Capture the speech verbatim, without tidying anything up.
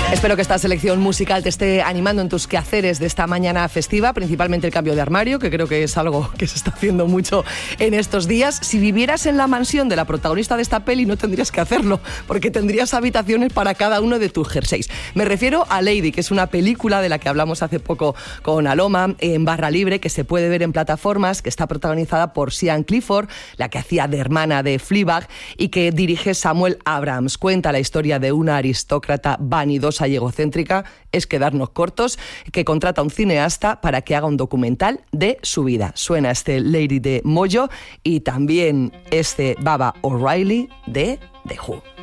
Espero que esta selección musical te esté animando en tus quehaceres de esta mañana festiva, principalmente el cambio de armario, que creo que es algo que se está haciendo mucho en estos días. Si vivieras en la mansión de la protagonista de esta peli, no tendrías que hacerlo, porque tendrías habitaciones para cada uno de tus jerseys. Me refiero a Lady, que es una película de la que hablamos hace poco con Aloma, en barra libre, que se puede ver en plataformas, que está protagonizada por Sian Clifford, la que hacía de hermana de Fleabag, y que dirige Samuel Abrams. Cuenta la historia de una aristócrata vanidosa y egocéntrica, es quedarnos cortos, que contrata a un cineasta para que haga un documental de su vida. Suena este Lady de Mojo y también este Baba O'Reilly de The Who.